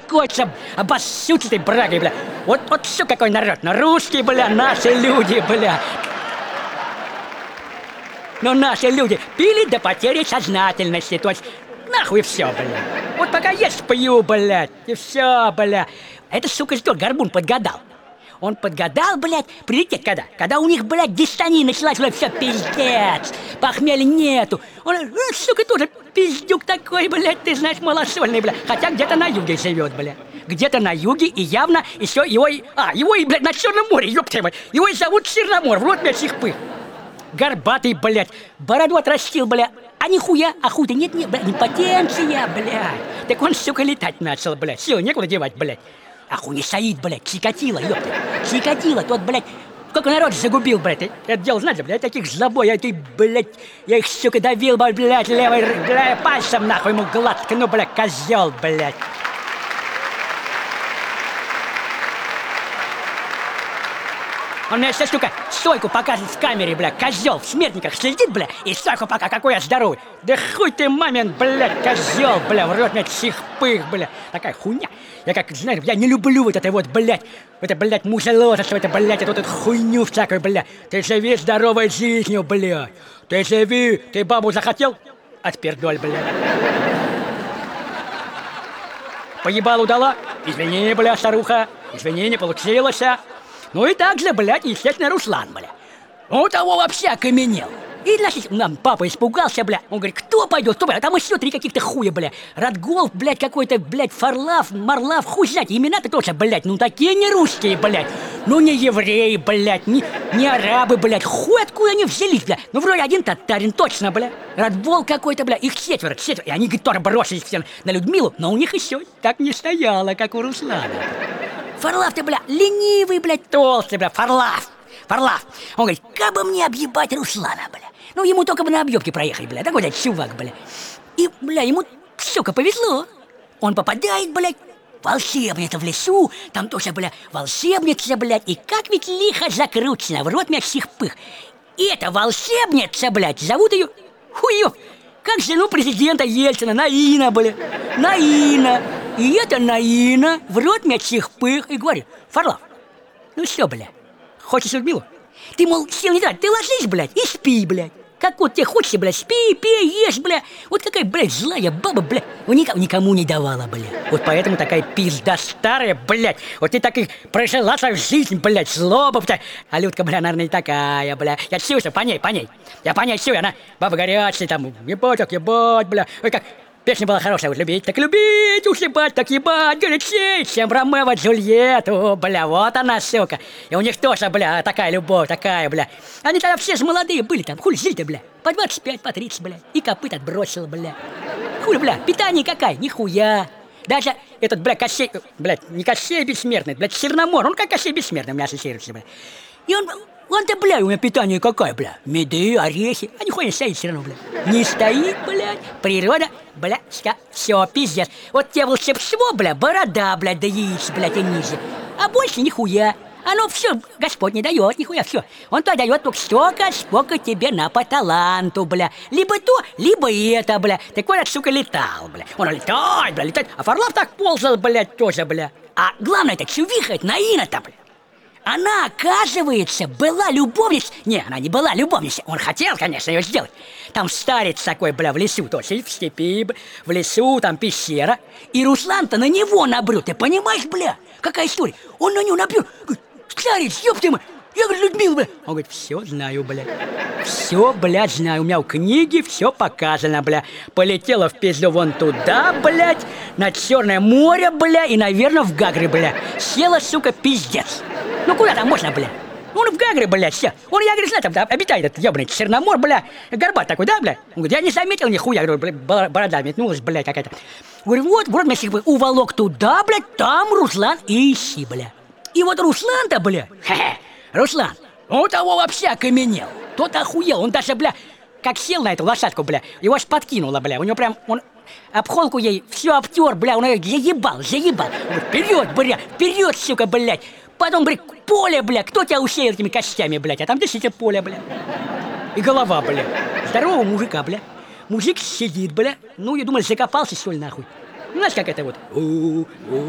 успокоиться, обоссуть этой брагой, бля. Вот все какой народ, ну русские, бля, наши люди, бля. Но наши люди пили до потери сознательности, то есть нахуй все, бля. Вот пока есть пью, блядь, и все, бля. Это, сука, что, Горбун подгадал. Он подгадал, блядь, прилететь когда? Когда у них, блядь, дистония началась, блядь, все, пиздец, похмелья нету. Он, сука, тоже пиздюк такой, блядь, ты знаешь, малосольный, блядь. Хотя где-то на юге живет, блядь. Где-то на юге, и явно еще его и, блядь, на Черном море, ёпта мать. Его и зовут Черномор, в рот, блядь, их пых. Горбатый, блядь, бороду отрастил, блядь. А нихуя, а хуй-то нет, блядь, импотенция, блядь. Так он, сука, летать начал, блядь. Сил некуда девать, блядь. А хуй стоит, блядь, Чикатило, ёпта. Чикатило, тот, блядь, сколько народ загубил, блядь. Это дело, знаете, блядь, таких злобой, блядь, я их, сука, давил, блядь, левой, блядь, пальцем, нахуй, ему гладко, ну, блядь, козел, блядь. Он мне сейчас, сука, стойку показывает в камере, бля, козел, в смертниках следит, бля, и стойку пока, какой я здоровый. Да хуй ты, мамин, блядь, козел, бля, в рот мне чихпых, бля. Такая хуйня. Я как, знаешь, я не люблю вот это вот, блядь, музелотство, это, блядь, эту хуйню всякую, бля. Ты живи здоровой жизнью, блядь. Ты живи, ты бабу захотел? Отпердоль, блядь. Поебалу дала? Извини, бля, старуха, извини, не получилось. Ну и так же, блядь, естественно, Руслан, бля. Он того вообще окаменел. И, значит, нам папа испугался, бля. Он говорит, кто пойдет, кто, бля? Там еще 3 каких-то хуя, бля. Радгол, блядь, какой-то, блядь, Фарлав, Марлав, хуй знать. Имена-то тоже, блядь, ну такие не русские, блядь. Ну не евреи, блядь, не арабы, блядь. Хуй откуда они взялись, бля. Ну вроде один татарин, точно, бля. Радгол какой-то, бля. Их 4. И они, говорит, тоже бросились все на Людмилу. Но у них еще так не стояло, как у Руслана. Фарлав-то, бля, ленивый, блядь, толстый, бля, Фарлав. Он говорит, как бы мне объебать Руслана, бля. Ну, ему только бы на объебке проехать, бля. Такой, блядь, чувак, бля. И, бля, ему, сука, повезло. Он попадает, блядь, в волшебницу в лесу. Там тоже, бля, волшебница, блядь. И как ведь лихо закручено, в рот меня всех пых. И эта волшебница, блядь, зовут ее Хуев. Как жену президента Ельцина, Наина, бля. Наина. И это Наина в рот меня чихпых и говорит, Фарлав, ну что, бля, хочешь Людмилу? Ты, мол, сил не трать, ты ложись, блядь, и спи, блядь. Как вот тебе хочется, блядь, спи, пей, ешь, бля. Вот какая, блядь, злая баба, бля. Никому не давала, бля. Вот поэтому такая пизда старая, блядь. Вот ты так и прожила свою жизнь, блядь, злоба, блядь. А Людка, бля, наверное, не такая, бля. Я чувствую, по ней. Я по ней чую, она баба горячая, там, ебать, бля. Ой, как... Песня была хорошая, вот любить, так любить, уж ебать, так ебать, горячей, чем Ромео Джульетту, бля, вот она, сука. И у них тоже, бля, такая любовь, такая, бля. Они тогда все же молодые были там, хули жили-то, бля, по 25, по 30, бля, и копыт отбросил, бля. Хули, бля, питание какая, нихуя. Даже этот, бля, Кощей, блядь, не Кощей бессмертный, блядь, Черномор, он как Кощей бессмертный у меня ассоциируется, бля. И он-то, бля, у меня питание какая, бля? Меды, орехи. А нихуя не стоит все равно, бля. Не стоит, блядь. Природа, бля, все, пиздец. Вот тебе волшебство, бля, борода, блядь, да яиц, блядь, и ниже. А больше нихуя. Оно все, Господь не дает, нихуя, все. Он то дает только столько, сколько тебе на по таланту, бля. Либо то, либо это, бля. Так вот, сука, летал, бля. Он летает, бля, летает. А Фарлав так ползал, блядь, тоже, бля. А главное, это чувиха, это Наина-то, бля. Она, оказывается, была любовницей. Не, она не была любовницей. Он хотел, конечно, ее сделать. Там старец такой, бля, в лесу, тоже в степи, в лесу, там пещера. И Руслан-то на него набрел. Ты понимаешь, бля? Какая история? Он на него набрел. Говорит, старец, ёпты мы. Я говорю, Людмила, бля. Он говорит, все знаю, бля. Все, блядь, знаю. У меня в книге все показано, бля. Полетела в пизду вон туда, блядь, на Черное море, бля, и, наверное, в Гагры, бля. Села, сука, пиздец. Ну куда там можно, бля? Он в Гагры, блядь, все. Он, я говорю, знаю, там обитает этот ебаный Черномор, бля. Горбат такой, да, бля? Он говорит, я не заметил нихуя. Я говорю, блядь, борода метнулась, блядь, какая-то. Говорю, вот меня всех уволок туда, блядь, там Руслан и ищи, бля. И вот Руслан-то, бля, Руслан, он того вообще окаменел. Тот охуел, он даже, бля, как сел на эту лошадку, бля, его аж подкинуло, бля. У него прям, он обхолку ей все обтер, бля, он ее заебал. Он говорит, вперед, бля, вперед, сука, блядь. Потом, блядь, поле, бля, кто тебя усеял этими костями, блядь? А там действительно поле, бля. И голова, бля. Здорового мужика, бля. Мужик сидит, бля. Ну, я думаю, закопался, что ли, нахуй. Знаешь, как это вот?